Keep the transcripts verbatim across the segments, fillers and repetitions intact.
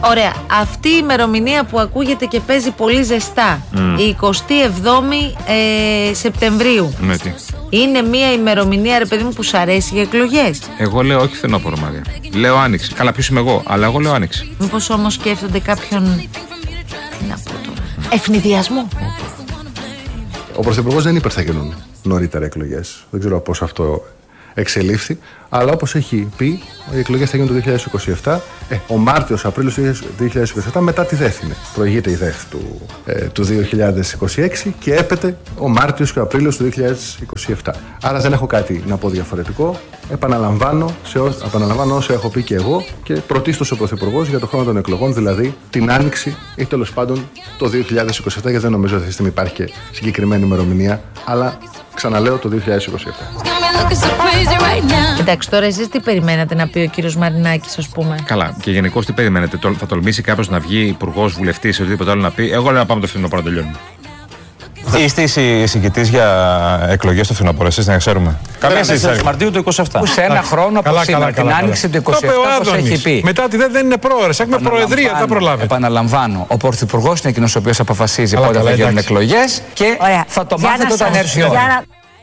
Ωραία. Αυτή η ημερομηνία που ακούγεται και παίζει πολύ ζεστά, mm. η εικοστή εβδόμη ε, Σεπτεμβρίου. Ναι, τι. Είναι μια ημερομηνία, ρε παιδί μου, που σου αρέσει για εκλογές? Εγώ λέω όχι φθινόπωρο, Μαρία. Λέω Άνοιξη. Καλά, ποιος είμαι εγώ, αλλά εγώ λέω Άνοιξη. Μήπως όμως σκέφτονται κάποιον. Τι να πω τώρα. Ευνηδιασμό. Ο Πρωθυπουργός δεν είπε ότι θα γίνουν νωρίτερα εκλογές. Δεν ξέρω πώς αυτό εξελίφθη. Αλλά όπως έχει πει, οι εκλογές θα γίνουν το δύο χιλιάδες είκοσι επτά. Ε, ο Μάρτιος, Απρίλιος του δύο χιλιάδες είκοσι επτά, μετά τη ΔΕΘ είναι. Προηγείται η ΔΕΘ του, ε, του δύο χιλιάδες είκοσι έξι και έπεται ο Μάρτιος και ο Απρίλιος του δύο χιλιάδες είκοσι επτά. Άρα δεν έχω κάτι να πω διαφορετικό. Επαναλαμβάνω, σε ό, επαναλαμβάνω όσο έχω πει και εγώ και πρωτίστως ο Πρωθυπουργός για το χρόνο των εκλογών, δηλαδή την Άνοιξη ή τέλος πάντων το δύο χιλιάδες είκοσι επτά, γιατί δεν νομίζω ότι αυτή τη στιγμή υπάρχει και συγκεκριμένη ημερομηνία. Αλλά ξαναλέω το δύο χιλιάδες είκοσι επτά. Εντάξει, τώρα εσείς τι περιμένατε να πει ο κύριος Μαρινάκης, ας πούμε? Καλά, και γενικώς τι περιμένετε? Θα τολμήσει κάποιος να βγει υπουργός, βουλευτής ή οτιδήποτε άλλο να πει? Εγώ λέω να πάμε το φθινόπωρο να τελειώνουμε. Είστε εισηγητής για εκλογές στο φθινόπωρο, εσείς να ξέρουμε? Καμία συζήτηση. Μαρτίου του είκοσι επτά. Σε ένα χρόνο από σήμερα, την Άνοιξη του είκοσι επτά, όπως έχει πει. Μετά τη δεν είναι πρόωρες, έχουμε προεδρία, θα προλάβει. Επαναλαμβάνω, ο Πρωθυπουργός είναι εκείνος ο οποίος αποφασίζει πότε θα γίνουν εκλογές και θα το μάθετε όταν έρθει η ώρα.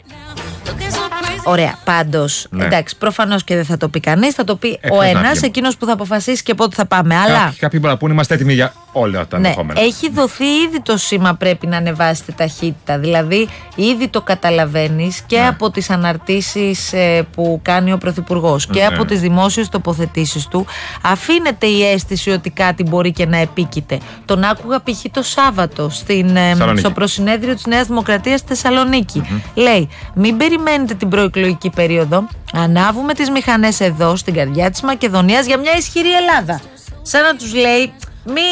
Ωραία, πάντως, ναι. Εντάξει, προφανώς και δεν θα το πει κανείς, θα το πει ε, ο ένας, εκείνος που θα αποφασίσει και πότε θα πάμε. Κά, αλλά κάποιοι μπορούν να πούνε είμαστε έτοιμοι για όλα τα ναι, ενδεχόμενα. έχει δοθεί ήδη το σήμα, πρέπει να ανεβάσετε ταχύτητα. Δηλαδή, ήδη το καταλαβαίνεις και ναι. από τις αναρτήσεις ε, που κάνει ο Πρωθυπουργός και ναι. από τις δημόσιες τοποθετήσεις του. Αφήνεται η αίσθηση ότι κάτι μπορεί και να επίκειται. Τον άκουγα π.χ. το Σάββατο στην, ε, στο προσυνέδριο της Νέας Δημοκρατίας στη Θεσσαλονίκη. Mm-hmm. Λέει, μην περιμένετε την προεκλογική περίοδο. Ανάβουμε τις μηχανές εδώ, στην καρδιά της Μακεδονίας, για μια ισχυρή Ελλάδα. Σαν να τους λέει, μη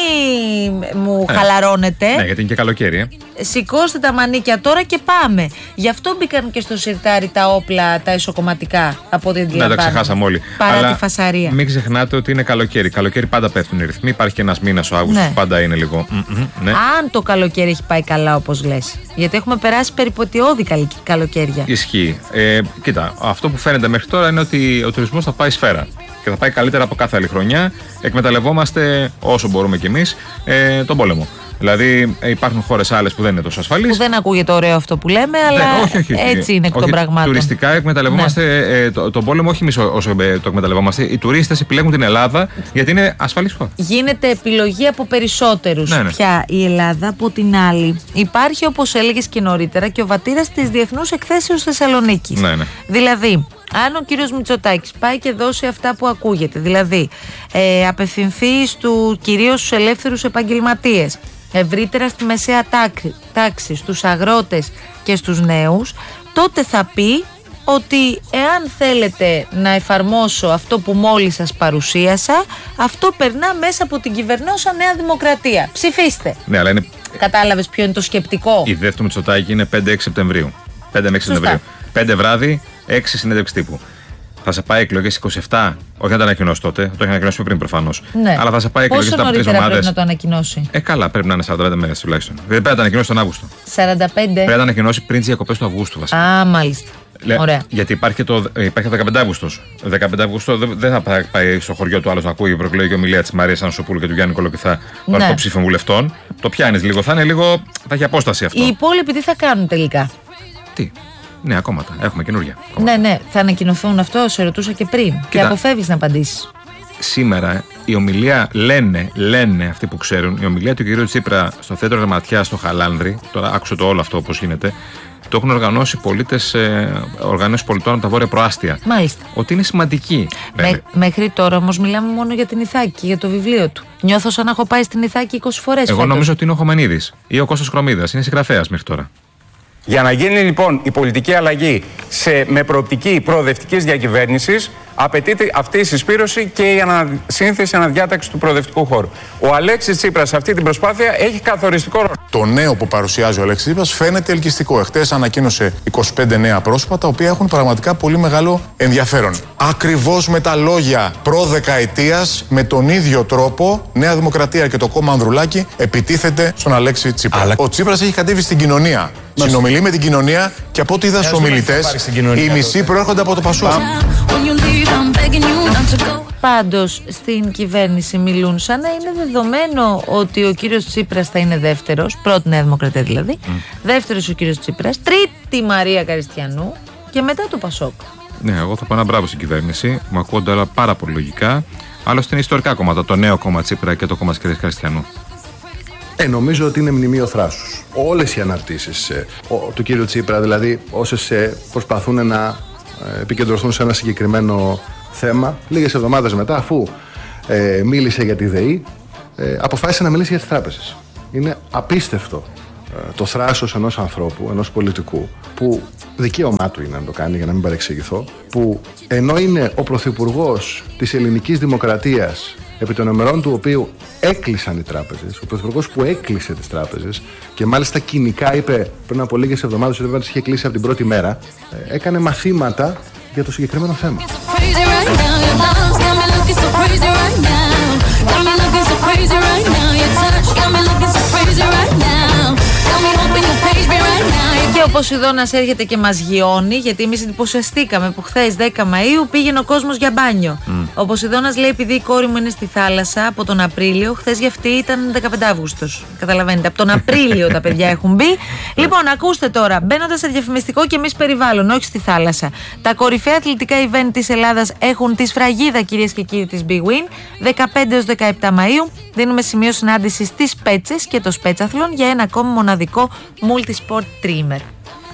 μου ε, χαλαρώνετε. Ναι, γιατί είναι και καλοκαίρι. Ε. Σηκώστε τα μανίκια τώρα και πάμε. Γι' αυτό μπήκαν και στο σιρτάρι τα όπλα, τα ισοκομματικά, από ό,τι αντιλαμβάνομαι. Ναι, τα ξεχάσαμε όλοι. Παρά αλλά τη φασαρία. Μην ξεχνάτε ότι είναι καλοκαίρι. Καλοκαίρι πάντα πέφτουν οι ρυθμοί. Υπάρχει και ένας μήνας ο Αύγουστος, ναι. πάντα είναι λίγο. Mm-hmm, ναι. Αν το καλοκαίρι έχει πάει καλά, όπως λες. Γιατί έχουμε περάσει περιποτιώδη καλοκαίρια. Ισχύει. Ε, κοίτα, αυτό που φαίνεται μέχρι τώρα είναι ότι ο τουρισμός θα πάει σφαίρα. Και θα πάει καλύτερα από κάθε άλλη χρονιά. Εκμεταλλευόμαστε όσο μπορούμε κι εμείς ε, τον πόλεμο. Δηλαδή υπάρχουν χώρες άλλες που δεν είναι τόσο ασφαλείς. Που δεν ακούγεται ωραίο αυτό που λέμε, αλλά δεν, όχι, όχι, όχι, έτσι είναι εκ των πραγμάτων. Τουριστικά εκμεταλλευόμαστε ναι. ε, το, τον πόλεμο, όχι εμείς όσο ε, το εκμεταλλευόμαστε. Οι τουρίστες επιλέγουν την Ελλάδα γιατί είναι ασφαλής χώρα. Γίνεται επιλογή από περισσότερους ναι, ναι. πια η Ελλάδα. Από την άλλη, υπάρχει, όπως έλεγες και νωρίτερα, και ο βατήρας της Διεθνούς Εκθέσεως Θεσσαλονίκης. Ναι, ναι. Δηλαδή, αν ο κύριος Μητσοτάκης πάει και δώσει αυτά που ακούγεται, δηλαδή ε, απευθυνθεί στου, κυρίως στους ελεύθερους επαγγελματίες, ευρύτερα στη μεσαία τάξη, στους αγρότες και στους νέους, τότε θα πει ότι εάν θέλετε να εφαρμόσω αυτό που μόλις σας παρουσίασα, αυτό περνά μέσα από την κυβερνόσα Νέα Δημοκρατία. Ψηφίστε. Ναι, αλλά είναι... Κατάλαβες ποιο είναι το σκεπτικό? Η ΔΕΘ του Μητσοτάκη είναι πέντε έξι Σεπτεμβρίου. πέντε με έξι Σεπτεμβρίου. πέντε βράδυ, έξι συνέντευξη τύπου. Θα σε πάει εκλογές είκοσι επτά, όχι να το ανακοινώσει τότε, το έχει ανακοινώσει πριν προφανώς. Ναι. Αλλά θα σε πάει εκλογές μετά από τρεις εβδομάδες. Πρέπει να το ανακοινώσει. Ε, καλά, πρέπει να είναι σαράντα πέντε μέρες τουλάχιστον. Δεν πρέπει να το ανακοινώσει τον Αύγουστο. σαράντα πέντε. Πρέπει να το ανακοινώσει πριν τις διακοπές του Αυγούστου βασικά. Α, μάλιστα. Λε, Ωραία. Γιατί υπάρχει το, υπάρχει το δεκαπέντε Αυγούστος. δεκαπέντε Αυγούστου δεν θα πάει στο χωριό του άλλος να ακούει η προεκλογική ομιλία της Μαρίας Ανασοπούλου και του Γιάννη Κολοκυθά, των ναι. υποψήφιων βουλευτών. Το πιάνεις λίγο, θα είναι λίγο. Θα έχει απόσταση αυτό. Οι υπόλοιποι τι θα κάνουν τελικά? Τι. Νέα κόμματα. Έχουμε καινούργια. Ναι, ναι. Θα ανακοινωθούν αυτό, σε ρωτούσα και πριν. Κοίτα, και αποφεύγεις να απαντήσεις. Σήμερα η ομιλία, λένε, λένε αυτοί που ξέρουν, η ομιλία του κυρίου Τσίπρα στο θέατρο Δραματιάς στο Χαλάνδρη, τώρα άκουσε το όλο αυτό όπως γίνεται, το έχουν οργανώσει πολίτες, ε, οργανώσεις πολιτών από τα βόρεια προάστια. Μάλιστα. Ότι είναι σημαντική. Με, μέχρι τώρα όμως μιλάμε μόνο για την Ιθάκη, για το βιβλίο του. Νιώθω σαν να έχω πάει στην Ιθάκη είκοσι φορές. Εγώ φέτος. νομίζω ότι είναι ο Χωμενίδης ή ο Κώστας Κρομίδας. Είναι συγγραφέας μέχρι τώρα. Για να γίνει λοιπόν η πολιτική αλλαγή σε, με προοπτική προοδευτικής διακυβέρνησης, απαιτείται αυτή η συσπήρωση και η ανασύνθεση, αναδιάταξη του προοδευτικού χώρου. Ο Αλέξης Τσίπρας σε αυτή την προσπάθεια έχει καθοριστικό ρόλο. Το νέο που παρουσιάζει ο Αλέξης Τσίπρας φαίνεται ελκυστικό. Εχθές ανακοίνωσε είκοσι πέντε νέα πρόσωπα, τα οποία έχουν πραγματικά πολύ μεγάλο ενδιαφέρον. Ακριβώς με τα λόγια προδεκαετίας, με τον ίδιο τρόπο, Νέα Δημοκρατία και το κόμμα Ανδρουλάκη επιτίθεται στον Αλέξη Τσίπρα. Αλλά... Ο Τσίπρας έχει κατέβει στην κοινωνία. Μας... Συνομιλεί με την κοινωνία και από ό,τι είδα στους ομιλητές, οι μισοί προέρχονται από το Πασόκ. πάντως στην κυβέρνηση μιλούν σαν να είναι δεδομένο ότι ο κύριος Τσίπρας θα είναι δεύτερος, πρώτη Νέα Δημοκρατία δηλαδή, mm. δεύτερος ο κύριος Τσίπρας, τρίτη Μαρία Καριστιανού και μετά το Πασόκ. Ναι, εγώ θα πω ένα μπράβο στην κυβέρνηση. Μου ακούγονται όλα πάρα πολύ λογικά. Άλλωστε είναι ιστορικά κόμματα, το νέο κόμμα Τσίπρα και το κόμμα της κυρίας Καριστιανού. Ε, νομίζω ότι είναι μνημείο θράσους. Όλες οι αναρτήσεις ε, ο, του κύριου Τσίπρα, δηλαδή όσες ε, προσπαθούν να ε, επικεντρωθούν σε ένα συγκεκριμένο θέμα, λίγες εβδομάδες μετά, αφού ε, μίλησε για τη ΔΕΗ, ε, αποφάσισε να μιλήσει για τις τράπεζες. Είναι απίστευτο ε, το θράσος ενός ανθρώπου, ενός πολιτικού, που δικαίωμά του είναι να το κάνει, για να μην παρεξηγηθώ, που ενώ είναι ο πρωθυπουργός της ελληνικής δημοκρατίας, επί των ημερών του οποίου έκλεισαν οι τράπεζες, ο πρωθυπουργός που έκλεισε τις τράπεζες και μάλιστα κοινικά είπε πριν από λίγες εβδομάδες ότι δεν τις είχε κλείσει από την πρώτη μέρα, έκανε μαθήματα για το συγκεκριμένο θέμα. Και ο Ποσειδώνας έρχεται και μας γιώνει, γιατί εμείς εντυπωσιαστήκαμε που χθες δέκα Μαΐου πήγαινε ο κόσμος για μπάνιο. Mm. Ο Ποσειδώνας λέει, επειδή η κόρη μου είναι στη θάλασσα από τον Απρίλιο, χθες για αυτή ήταν δεκαπέντε Αυγούστος. Καταλαβαίνετε, από τον Απρίλιο τα παιδιά έχουν μπει. Λοιπόν, ακούστε τώρα, μπαίνοντας σε διαφημιστικό και εμείς περιβάλλον, όχι στη θάλασσα. Τα κορυφαία αθλητικά event της Ελλάδας έχουν τη σφραγίδα, κυρίες και κύριοι, της Big Win, δεκαπέντε έως δεκαεπτά Μαΐου. Δίνουμε σημείο συνάντησης στις Πέτσες και το Σπέτσαθλον για ένα ακόμη μοναδικό multi-sport trimmer.